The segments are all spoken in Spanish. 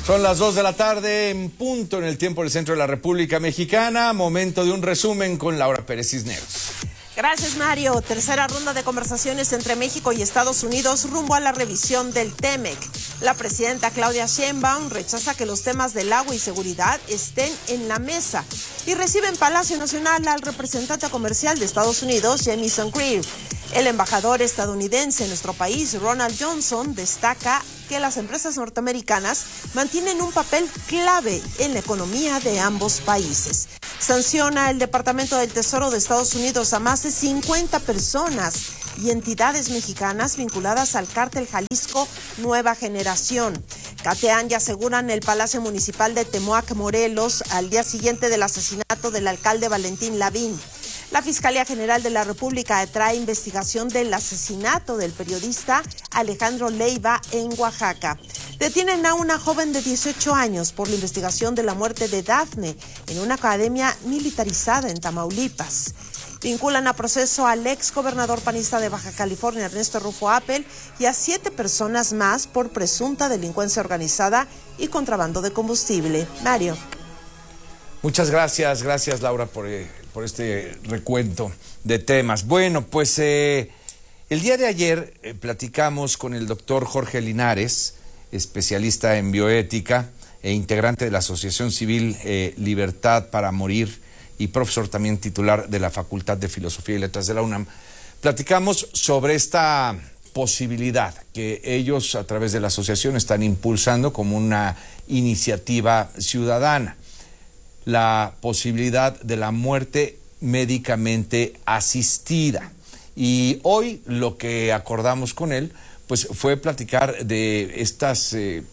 Son las 2 de la tarde en punto en el tiempo del centro de la República Mexicana. Momento de un resumen con Laura Pérez Cisneros. Gracias, Mario. Tercera ronda de conversaciones entre México y Estados Unidos rumbo a la revisión del TEMEC. La presidenta Claudia Sheinbaum rechaza que los temas del agua y seguridad estén en la mesa y recibe en Palacio Nacional al representante comercial de Estados Unidos, Jamieson Greer. El embajador estadounidense en nuestro país, Ronald Johnson, destaca que las empresas norteamericanas mantienen un papel clave en la economía de ambos países. Sanciona el Departamento del Tesoro de Estados Unidos a más de 50 personas y entidades mexicanas vinculadas al cártel Jalisco Nueva Generación. Catean y aseguran el Palacio Municipal de Temoac, Morelos, al día siguiente del asesinato del alcalde Valentín Lavín. La Fiscalía General de la República trae investigación del asesinato del periodista Alejandro Leiva en Oaxaca. Detienen a una joven de 18 años por la investigación de la muerte de Dafne en una academia militarizada en Tamaulipas. Vinculan a proceso al ex gobernador panista de Baja California, Ernesto Rufo Appel, y a 7 personas más por presunta delincuencia organizada y contrabando de combustible. Mario. Muchas gracias, Laura, por este recuento de temas. Bueno, pues el día de ayer platicamos con el doctor Jorge Linares, especialista en bioética e integrante de la Asociación Civil Libertad para Morir y profesor también titular de la Facultad de Filosofía y Letras de la UNAM. Platicamos sobre esta posibilidad que ellos a través de la asociación están impulsando como una iniciativa ciudadana. La posibilidad de la muerte médicamente asistida. Y hoy lo que acordamos con él, pues fue platicar de estas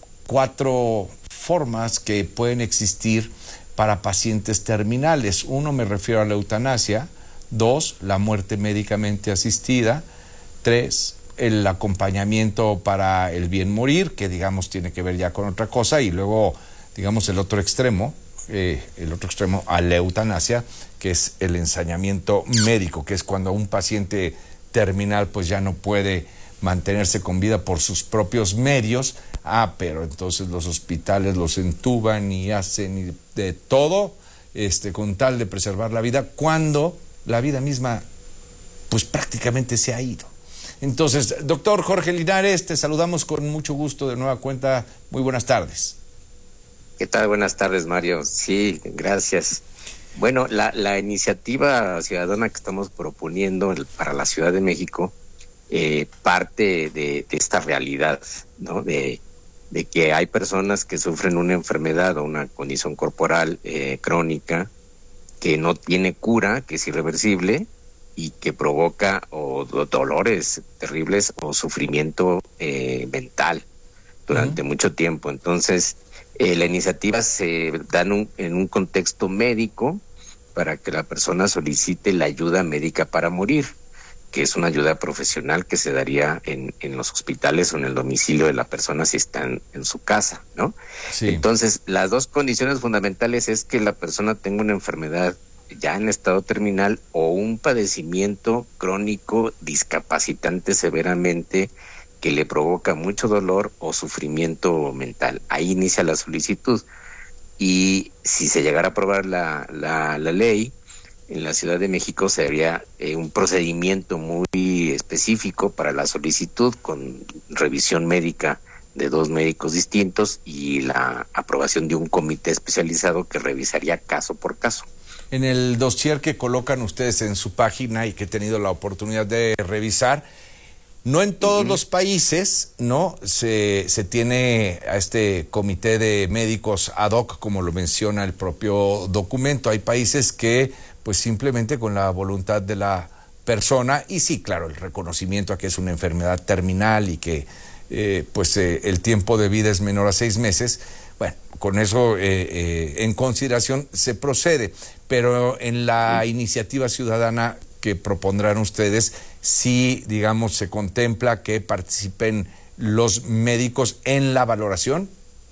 4 formas que pueden existir para pacientes terminales. 1, me refiero a la eutanasia. 2, la muerte médicamente asistida. 3, el acompañamiento para el bien morir, que digamos tiene que ver ya con otra cosa. Y luego, digamos, el otro extremo a la eutanasia, que es el ensañamiento médico, que es cuando un paciente terminal pues ya no puede mantenerse con vida por sus propios medios, pero entonces los hospitales los entuban y hacen de todo con tal de preservar la vida, cuando la vida misma pues prácticamente se ha ido. Entonces, doctor Jorge Linares, te saludamos con mucho gusto de nueva cuenta. Muy buenas tardes. ¿Qué tal? Buenas tardes, Mario. Sí, gracias. Bueno, la iniciativa ciudadana que estamos proponiendo para la Ciudad de México parte de esta realidad, ¿no? De que hay personas que sufren una enfermedad o una condición corporal crónica que no tiene cura, que es irreversible y que provoca o dolores terribles o sufrimiento mental durante mucho tiempo. Entonces, la iniciativa se da en un contexto médico para que la persona solicite la ayuda médica para morir, que es una ayuda profesional que se daría en los hospitales o en el domicilio de la persona si están en su casa, ¿no? Sí. Entonces, las 2 condiciones fundamentales es que la persona tenga una enfermedad ya en estado terminal o un padecimiento crónico discapacitante severamente que le provoca mucho dolor o sufrimiento mental. Ahí inicia la solicitud. Y si se llegara a aprobar la ley, en la Ciudad de México se haría un procedimiento muy específico para la solicitud, con revisión médica de 2 médicos distintos y la aprobación de un comité especializado que revisaría caso por caso. En el dossier que colocan ustedes en su página y que he tenido la oportunidad de revisar, no en todos los países, ¿no? Se tiene a este comité de médicos ad hoc, como lo menciona el propio documento. Hay países que, pues simplemente con la voluntad de la persona, y sí, claro, el reconocimiento a que es una enfermedad terminal y que el tiempo de vida es menor a 6 meses, bueno, con eso en consideración se procede. Pero en la iniciativa ciudadana que propondrán ustedes, sí, digamos, se contempla que participen los médicos en la valoración.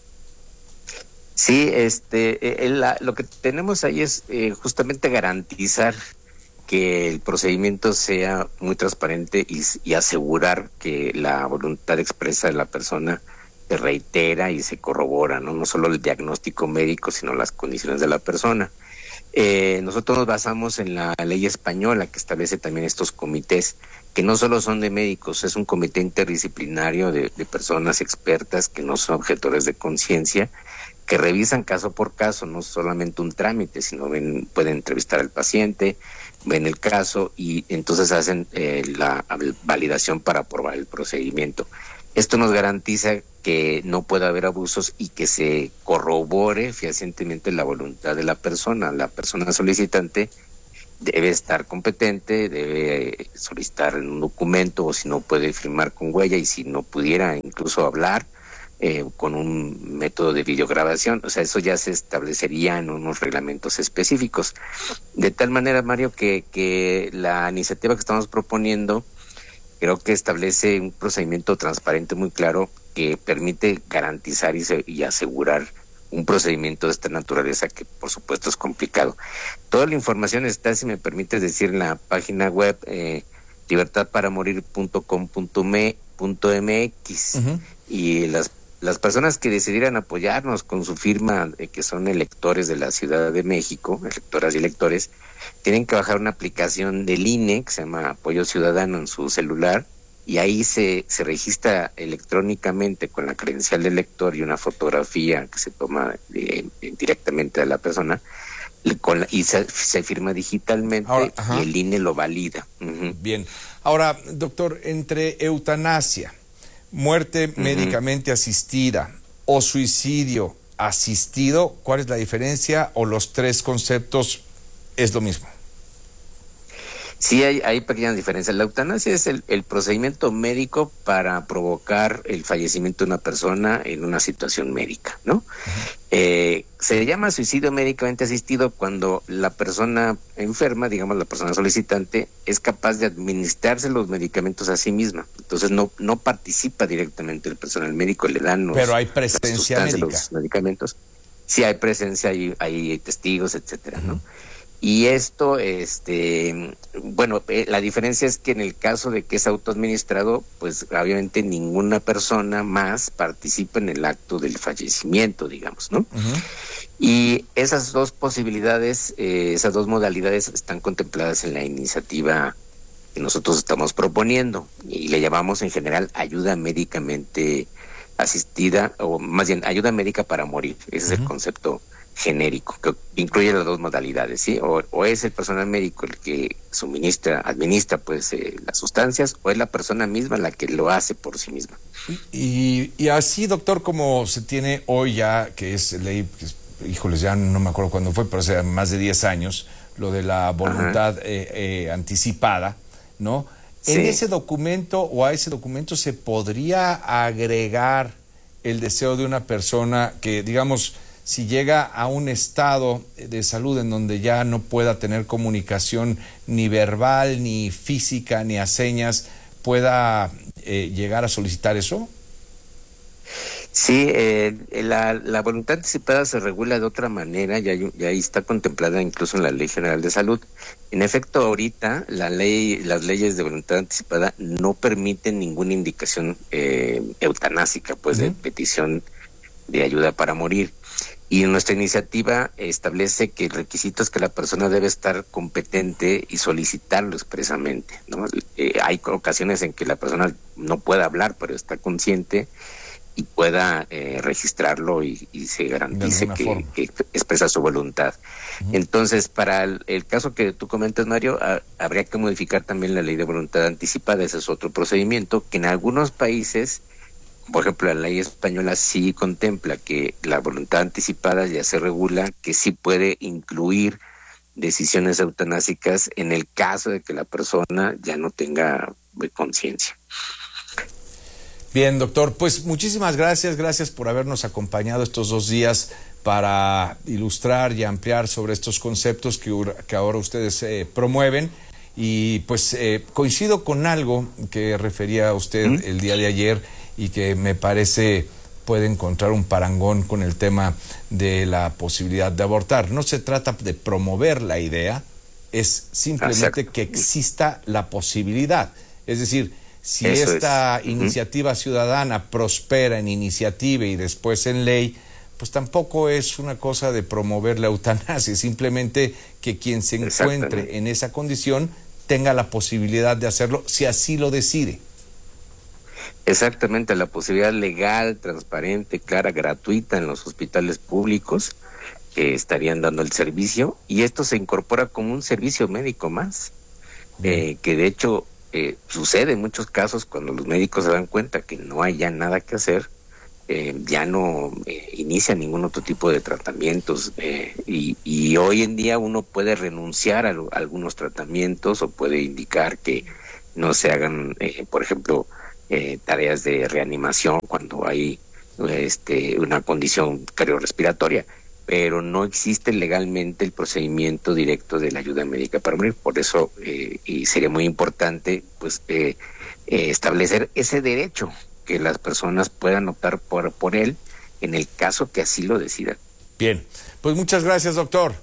Sí, lo que tenemos ahí es justamente garantizar que el procedimiento sea muy transparente y asegurar que la voluntad expresa de la persona se reitera y se corrobora, ¿no? No solo el diagnóstico médico, sino las condiciones de la persona. Nosotros nos basamos en la ley española que establece también estos comités, que no solo son de médicos, es un comité interdisciplinario de personas expertas que no son objetores de conciencia, que revisan caso por caso, no solamente un trámite, sino pueden entrevistar al paciente, ven el caso y entonces hacen la validación para aprobar el procedimiento. Esto nos garantiza que no pueda haber abusos y que se corrobore fehacientemente la voluntad de la persona. La persona solicitante debe estar competente, debe solicitar en un documento, o si no puede firmar con huella, y si no pudiera incluso hablar con un método de videograbación. O sea, eso ya se establecería en unos reglamentos específicos. De tal manera, Mario, que la iniciativa que estamos proponiendo creo que establece un procedimiento transparente muy claro que permite garantizar y asegurar un procedimiento de esta naturaleza, que por supuesto es complicado. Toda la información está, si me permites decir, en la página web libertadparamorir.com.mx. Y las personas que decidieran apoyarnos con su firma, que son electores de la Ciudad de México, electoras y electores, tienen que bajar una aplicación del INE que se llama Apoyo Ciudadano en su celular, y ahí se registra electrónicamente con la credencial del elector y una fotografía que se toma directamente de la persona, y se firma digitalmente. Ahora, y el INE lo valida. Bien. Ahora, doctor, entre eutanasia, muerte médicamente asistida o suicidio asistido, ¿cuál es la diferencia, o los tres conceptos es lo mismo? Sí, hay pequeñas diferencias. La eutanasia es el procedimiento médico para provocar el fallecimiento de una persona en una situación médica, ¿no? Se llama suicidio médicamente asistido cuando la persona enferma, digamos la persona solicitante, es capaz de administrarse los medicamentos a sí misma. Entonces no participa directamente el personal médico, le dan pero hay presencia médica. Los medicamentos. Sí, hay presencia, hay testigos, etcétera, ¿no? Y esto, la diferencia es que en el caso de que es autoadministrado, pues obviamente ninguna persona más participa en el acto del fallecimiento, digamos, ¿no? Y esas dos posibilidades, esas dos modalidades están contempladas en la iniciativa que nosotros estamos proponiendo, y le llamamos en general ayuda médicamente asistida, o más bien ayuda médica para morir. Ese es el concepto genérico, que incluye las dos modalidades, ¿sí? O es el personal médico el que administra pues las sustancias, o es la persona misma la que lo hace por sí misma. Y así, doctor, como se tiene hoy ya, que es ley, híjoles, ya no me acuerdo cuándo fue, pero hace más de 10 años, lo de la voluntad anticipada, ¿no? Sí. En ese documento, o a ese documento, se podría agregar el deseo de una persona que, digamos, si llega a un estado de salud en donde ya no pueda tener comunicación ni verbal, ni física, ni a señas, pueda llegar a solicitar eso? Sí, la voluntad anticipada se regula de otra manera, ya ahí está contemplada incluso en la Ley General de Salud. En efecto, ahorita las leyes de voluntad anticipada no permiten ninguna indicación eutanásica, pues, de petición de ayuda para morir. Y nuestra iniciativa establece que el requisito es que la persona debe estar competente y solicitarlo expresamente, ¿no? Hay ocasiones en que la persona no pueda hablar, pero está consciente y pueda registrarlo y se garantice que expresa su voluntad. Entonces, para el caso que tú comentas, Mario, habría que modificar también la ley de voluntad anticipada. Ese es otro procedimiento que en algunos países, por ejemplo, la ley española sí contempla que la voluntad anticipada ya se regula, que sí puede incluir decisiones eutanásicas en el caso de que la persona ya no tenga conciencia. Bien, doctor, pues muchísimas gracias por habernos acompañado estos 2 días para ilustrar y ampliar sobre estos conceptos que ahora ustedes promueven. Y pues coincido con algo que refería usted el día de ayer, y que me parece puede encontrar un parangón con el tema de la posibilidad de abortar. No se trata de promover la idea, es simplemente que exista la posibilidad. Es decir, Si esta iniciativa ciudadana prospera en iniciativa y después en ley, pues tampoco es una cosa de promover la eutanasia, simplemente que quien se encuentre en esa condición tenga la posibilidad de hacerlo si así lo decide. Exactamente, la posibilidad legal, transparente, clara, gratuita en los hospitales públicos que estarían dando el servicio, y esto se incorpora como un servicio médico más, que de hecho sucede en muchos casos cuando los médicos se dan cuenta que no hay ya nada que hacer, ya no inicia ningún otro tipo de tratamientos, y hoy en día uno puede renunciar a algunos tratamientos o puede indicar que no se hagan, por ejemplo, tareas de reanimación cuando hay una condición cardiorrespiratoria, pero no existe legalmente el procedimiento directo de la ayuda médica para morir. Por eso y sería muy importante pues establecer ese derecho, que las personas puedan optar por él en el caso que así lo decidan. Bien, pues muchas gracias, doctor.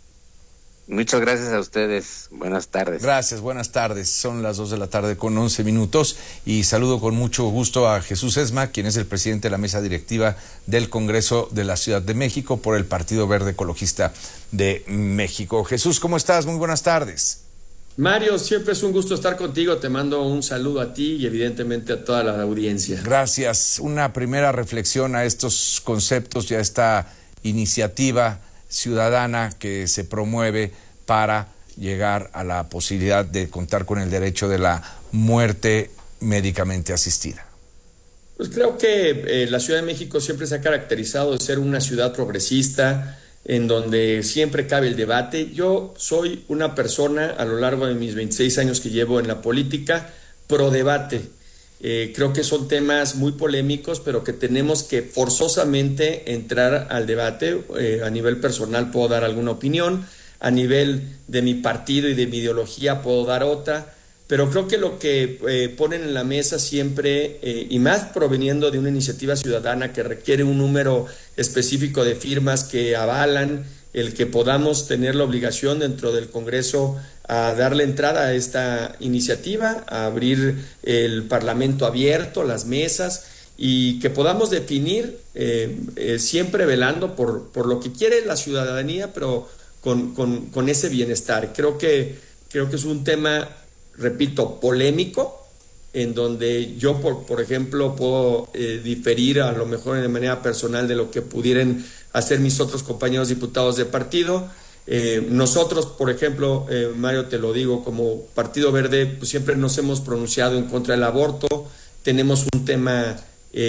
Muchas gracias a ustedes. Buenas tardes. Gracias, buenas tardes. Son las 2:11 p.m. y saludo con mucho gusto a Jesús Esma, quien es el presidente de la mesa directiva del Congreso de la Ciudad de México por el Partido Verde Ecologista de México. Jesús, ¿cómo estás? Muy buenas tardes. Mario, siempre es un gusto estar contigo. Te mando un saludo a ti y evidentemente a toda la audiencia. Gracias. Una primera reflexión a estos conceptos y a esta iniciativa ciudadana que se promueve para llegar a la posibilidad de contar con el derecho de la muerte médicamente asistida. Pues creo que la Ciudad de México siempre se ha caracterizado de ser una ciudad progresista, en donde siempre cabe el debate. Yo soy una persona, a lo largo de mis 26 años que llevo en la política, pro debate. Creo que son temas muy polémicos, pero que tenemos que forzosamente entrar al debate. A nivel personal puedo dar alguna opinión, a nivel de mi partido y de mi ideología puedo dar otra, pero creo que lo que ponen en la mesa siempre, y más proveniendo de una iniciativa ciudadana que requiere un número específico de firmas que avalan el que podamos tener la obligación dentro del Congreso a darle entrada a esta iniciativa, a abrir el Parlamento abierto, las mesas, y que podamos definir, siempre velando por lo que quiere la ciudadanía, pero con ese bienestar. Creo que es un tema, repito, polémico, en donde yo, por ejemplo, puedo diferir a lo mejor de manera personal de lo que pudieran hacer mis otros compañeros diputados de partido. Nosotros, por ejemplo, Mario, te lo digo, como Partido Verde, pues siempre nos hemos pronunciado en contra del aborto. Tenemos un tema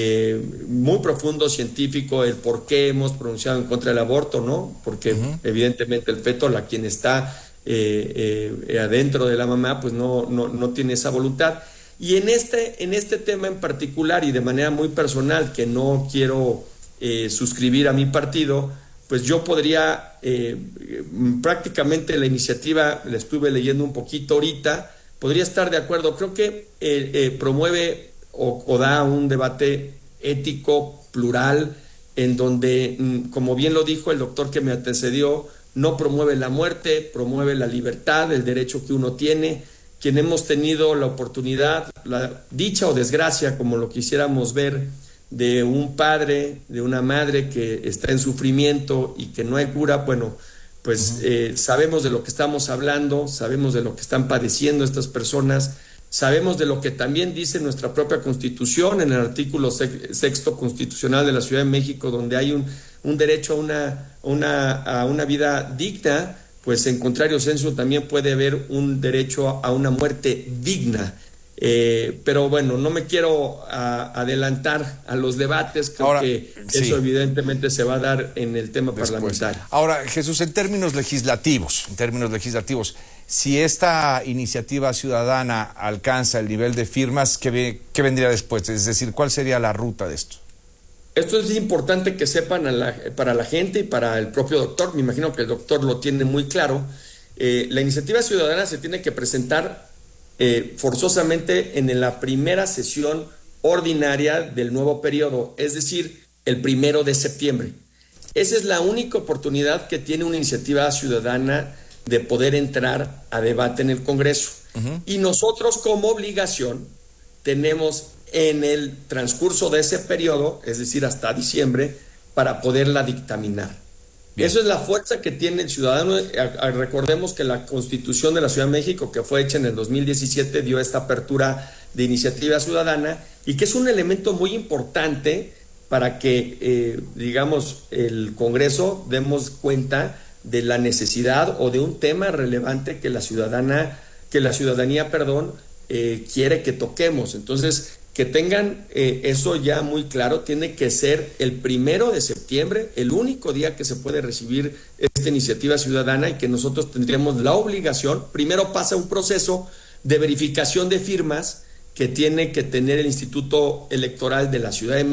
muy profundo, científico, el por qué hemos pronunciado en contra del aborto, ¿no? Porque evidentemente el feto, quien está adentro de la mamá, pues no tiene esa voluntad. Y en este tema en particular, y de manera muy personal, que no quiero suscribir a mi partido, pues yo podría, prácticamente la iniciativa, la estuve leyendo un poquito ahorita, podría estar de acuerdo. Creo que promueve o da un debate ético, plural, en donde, como bien lo dijo el doctor que me antecedió, no promueve la muerte, promueve la libertad, el derecho que uno tiene. Quien hemos tenido la oportunidad, la dicha o desgracia, como lo quisiéramos ver, de un padre, de una madre que está en sufrimiento y que no hay cura, bueno, pues sabemos de lo que estamos hablando, sabemos de lo que están padeciendo estas personas, sabemos de lo que también dice nuestra propia Constitución en el artículo 6 constitucional de la Ciudad de México, donde hay un derecho a una vida digna. Pues en contrario sensu también puede haber un derecho a una muerte digna. Pero bueno, no me quiero adelantar a los debates, creo que eso evidentemente se va a dar en el tema parlamentario. Ahora, Jesús, en términos legislativos, si esta iniciativa ciudadana alcanza el nivel de firmas, ¿qué vendría después? Es decir, ¿cuál sería la ruta de esto? Esto es importante que sepan para la gente y para el propio doctor. Me imagino que el doctor lo tiene muy claro. La iniciativa ciudadana se tiene que presentar forzosamente en la primera sesión ordinaria del nuevo periodo, es decir, el 1 de septiembre. Esa es la única oportunidad que tiene una iniciativa ciudadana de poder entrar a debate en el Congreso. Y nosotros, como obligación, tenemos en el transcurso de ese periodo, es decir, hasta diciembre, para poderla dictaminar. Bien. Eso es la fuerza que tiene el ciudadano. Recordemos que la Constitución de la Ciudad de México, que fue hecha en el 2017, dio esta apertura de iniciativa ciudadana y que es un elemento muy importante para que, digamos, el Congreso demos cuenta de la necesidad o de un tema relevante que la ciudadanía, quiere que toquemos. Entonces, que tengan eso ya muy claro. Tiene que ser el 1 de septiembre, el único día que se puede recibir esta iniciativa ciudadana, y que nosotros tendremos la obligación. Primero pasa un proceso de verificación de firmas que tiene que tener el Instituto Electoral de la Ciudad de México